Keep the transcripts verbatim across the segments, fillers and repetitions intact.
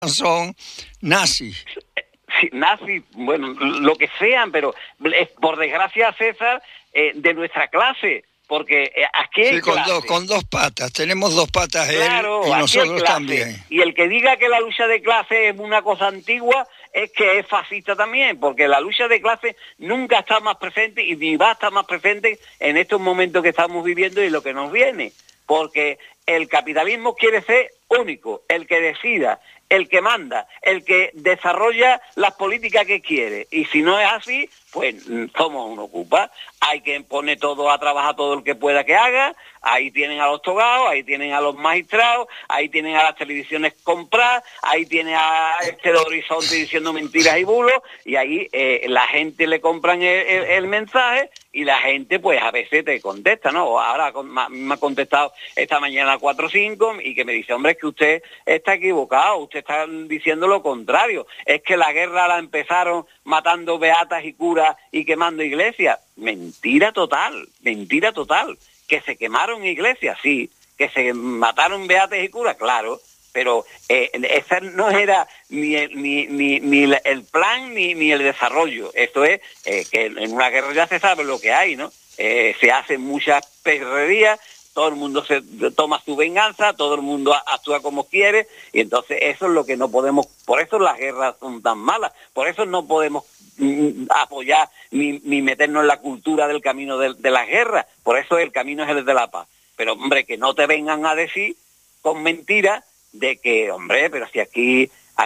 son nazis. Sí, nazis, bueno, lo que sean, pero es, por desgracia, César, eh, de nuestra clase, porque eh, aquí hay sí, con clase. dos, con dos patas, tenemos dos patas Claro, él y aquí nosotros hay clase. también. Y el que diga que la lucha de clase es una cosa antigua es que es fascista también, porque la lucha de clase nunca está más presente y ni va a estar más presente en estos momentos que estamos viviendo y lo que nos viene, porque el capitalismo quiere ser único, el que decida, el que manda, el que desarrolla las políticas que quiere. Y si no es así, pues somos un ocupa. Hay que poner todo a trabajar todo el que pueda que haga. Ahí tienen a los togados, ahí tienen a los magistrados, ahí tienen a las televisiones compradas, ahí tienen a este de Horizonte diciendo mentiras y bulos, y ahí eh, la gente le compran el, el, el mensaje y la gente pues a veces te contesta, ¿no? Ahora me ha contestado esta mañana cuatro o cinco y que me dice, hombre, es que usted está equivocado, usted está diciendo lo contrario, es que la guerra la empezaron matando beatas y curas y quemando iglesias. Mentira total, mentira total. Que se quemaron iglesias, sí, que se mataron beatas y curas, claro, pero eh, ese no era ni el, ni, ni, ni el plan ni, ni el desarrollo. Esto es eh, que en una guerra ya se sabe lo que hay, ¿no? Eh, se hacen muchas perrerías, todo el mundo se toma su venganza, todo el mundo actúa como quiere, y entonces eso es lo que no podemos, por eso las guerras son tan malas, por eso no podemos mm, apoyar ni, ni meternos en la cultura del camino de, de las guerras, por eso el camino es el de la paz. Pero hombre, que no te vengan a decir con mentiras de que, hombre, pero si aquí,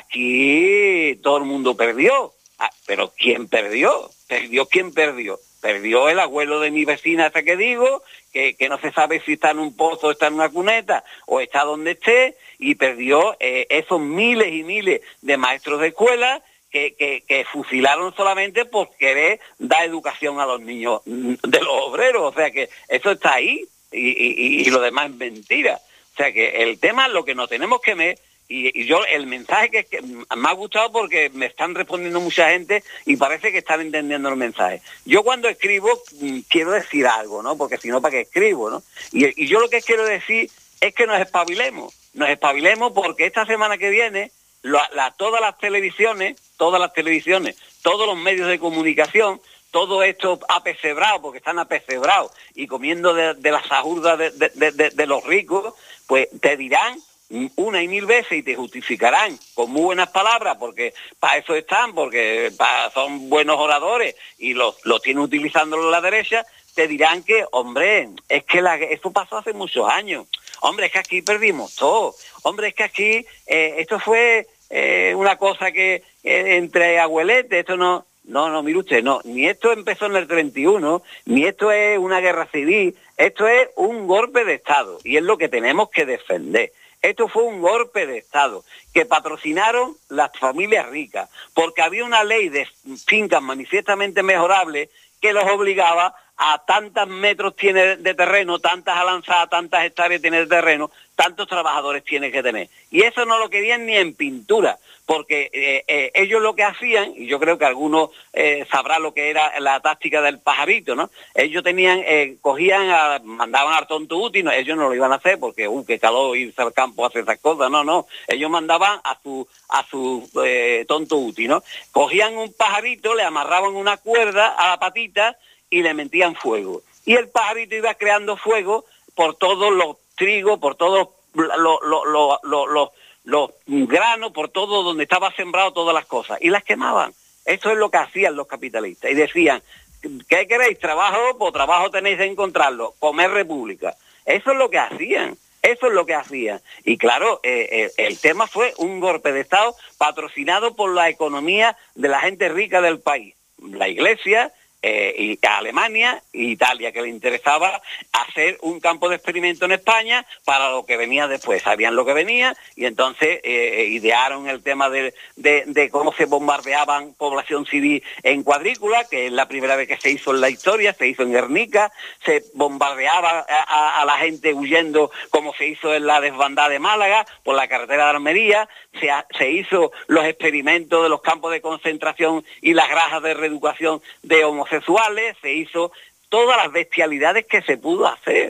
aquí todo el mundo perdió. Ah, pero ¿quién perdió? ¿Perdió quién perdió? Perdió el abuelo de mi vecina esa que digo, que, que no se sabe si está en un pozo, está en una cuneta o está donde esté, y perdió eh, esos miles y miles de maestros de escuela que, que, que fusilaron solamente por querer dar educación a los niños de los obreros. O sea que eso está ahí y, y, y lo demás es mentira. O sea que el tema, lo que nos tenemos que ver, y, y yo el mensaje que, que me ha gustado porque me están respondiendo mucha gente y parece que están entendiendo el mensaje. Yo cuando escribo quiero decir algo, ¿no? Porque si no, ¿para qué escribo, no? Y, y yo lo que quiero decir es que nos espabilemos, nos espabilemos porque esta semana que viene la, la, todas las televisiones, todas las televisiones, todos los medios de comunicación, todo esto apesebrado, porque están apesebrados y comiendo de, de las sajurdas de, de, de, de los ricos, pues te dirán una y mil veces y te justificarán con muy buenas palabras, porque para eso están, porque para, son buenos oradores y los, los tienen utilizando la derecha, te dirán que, hombre, es que la, esto pasó hace muchos años, hombre, es que aquí perdimos todo, hombre, es que aquí eh, esto fue eh, una cosa que eh, entre abueletes, esto no... No, no, mire usted, no, ni esto empezó en el treinta y uno, ni esto es una guerra civil, esto es un golpe de Estado y es lo que tenemos que defender. Esto fue un golpe de Estado que patrocinaron las familias ricas, porque había una ley de fincas manifiestamente mejorables que los obligaba a tantos metros tiene de terreno, tantas alanzadas, tantas hectáreas tiene de terreno, tantos trabajadores tiene que tener. Y eso no lo querían ni en pintura, porque eh, eh, ellos lo que hacían, y yo creo que algunos eh, sabrán lo que era la táctica del pajarito, ¿no? Ellos tenían, eh, cogían, a, mandaban al tonto útil, no, ellos no lo iban a hacer porque, uh, qué calor irse al campo a hacer esas cosas, no, no. Ellos mandaban a su, a su eh, tonto útil, ¿no? Cogían un pajarito, le amarraban una cuerda a la patita y le metían fuego. Y el pajarito iba creando fuego por todos los trigos, por todos los, los, los, los, los, los, los granos, por todo donde estaba sembrado todas las cosas. Y las quemaban. Eso es lo que hacían los capitalistas. Y decían, ¿qué queréis? ¿Trabajo? Pues trabajo tenéis de encontrarlo. Comer república. Eso es lo que hacían. Eso es lo que hacían. Y claro, eh, eh, el tema fue un golpe de Estado patrocinado por la economía de la gente rica del país. La Iglesia... Eh, y a Alemania e Italia, que le interesaba hacer un campo de experimento en España para lo que venía después. Sabían lo que venía y entonces eh, idearon el tema de, de, de cómo se bombardeaban población civil en cuadrícula, que es la primera vez que se hizo en la historia, se hizo en Guernica, se bombardeaba a, a, a la gente huyendo como se hizo en la desbandada de Málaga, por la carretera de Almería, se, se hizo los experimentos de los campos de concentración y las granjas de reeducación de homosexuales, se hizo todas las bestialidades que se pudo hacer.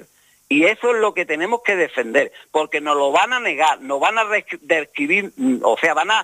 Y eso es lo que tenemos que defender, porque nos lo van a negar, nos van a describir, o sea, van a